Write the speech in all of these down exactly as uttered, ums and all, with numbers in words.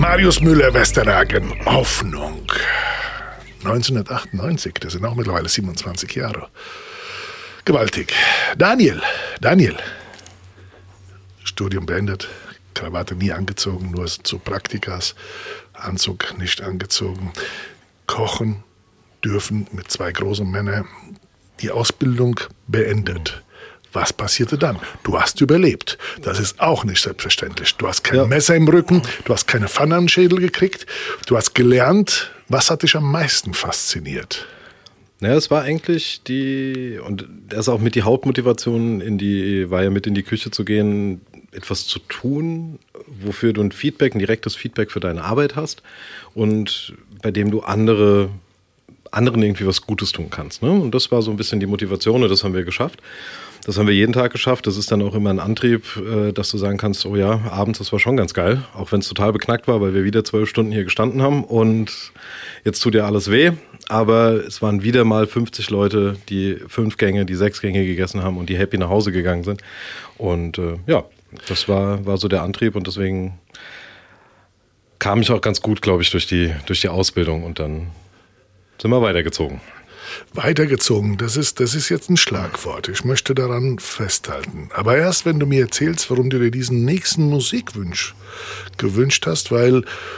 Marius Müller-Westernhagen, Hoffnung. neunzehnhundertachtundneunzig, das sind auch mittlerweile siebenundzwanzig Jahre. Gewaltig. Daniel, Daniel. Studium beendet, Krawatte nie angezogen, nur zu Praktikas, Anzug nicht angezogen. Kochen dürfen mit zwei großen Männern, die Ausbildung beendet. Was passierte dann? Du hast überlebt. Das ist auch nicht selbstverständlich. Du hast kein ja. Messer im Rücken, du hast keine Pfanne am Schädel gekriegt, du hast gelernt. Was hat dich am meisten fasziniert? Naja, es war eigentlich die, und das ist auch mit die Hauptmotivation, in die, war ja mit in die Küche zu gehen, etwas zu tun, wofür du ein Feedback, ein direktes Feedback für deine Arbeit hast und bei dem du andere anderen irgendwie was Gutes tun kannst. Ne? Und das war so ein bisschen die Motivation und das haben wir geschafft. Das haben wir jeden Tag geschafft. Das ist dann auch immer ein Antrieb, dass du sagen kannst, oh ja, abends, das war schon ganz geil. Auch wenn es total beknackt war, weil wir wieder zwölf Stunden hier gestanden haben und jetzt tut ja alles weh. Aber es waren wieder mal fünfzig Leute, die fünf Gänge, die sechs Gänge gegessen haben und die happy nach Hause gegangen sind. Und äh, ja, das war, war so der Antrieb und deswegen kam ich auch ganz gut, glaube ich, durch die, durch die Ausbildung und dann sind wir weitergezogen. Weitergezogen, das ist, das ist jetzt ein Schlagwort. Ich möchte daran festhalten. Aber erst, wenn du mir erzählst, warum du dir diesen nächsten Musikwunsch gewünscht hast, weil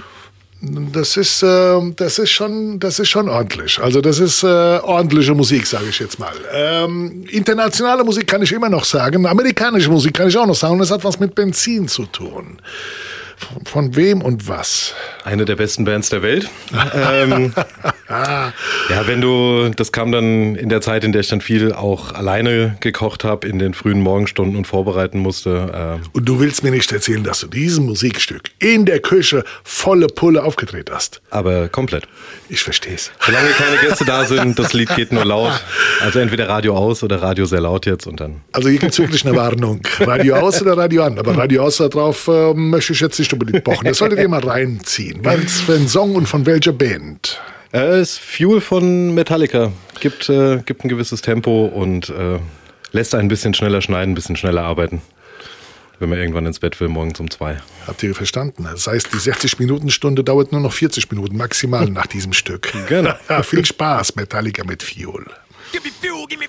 das ist, äh, das ist schon, das ist schon ordentlich. Also das ist äh, ordentliche Musik, sage ich jetzt mal. Ähm, internationale Musik kann ich immer noch sagen. Amerikanische Musik kann ich auch noch sagen. Das hat was mit Benzin zu tun. Von, von wem und was? Eine der besten Bands der Welt. ähm, ja, wenn du, das kam dann in der Zeit, in der ich dann viel auch alleine gekocht habe, in den frühen Morgenstunden und vorbereiten musste. Ähm. Und du willst mir nicht erzählen, dass du dieses Musikstück in der Küche volle Pulle aufgedreht hast? Aber komplett. Ich versteh's. Solange keine Gäste da sind, das Lied geht nur laut. Also entweder Radio aus oder Radio sehr laut jetzt und dann. Also hier gibt's wirklich eine Warnung. Radio aus oder Radio an. Aber Radio aus, darauf äh, möchte ich jetzt nicht unbedingt pochen. Das solltet ihr mal reinziehen. Was für ein Song und von welcher Band? Es ist Fuel von Metallica. Gibt, äh, gibt ein gewisses Tempo und äh, lässt einen ein bisschen schneller schneiden, ein bisschen schneller arbeiten, wenn man irgendwann ins Bett will, morgens um zwei. Habt ihr verstanden? Das heißt, die sechzig-Minuten-Stunde dauert nur noch vierzig Minuten maximal nach diesem Stück. Genau. Viel Spaß, Metallica mit Fuel. Give me fuel, give me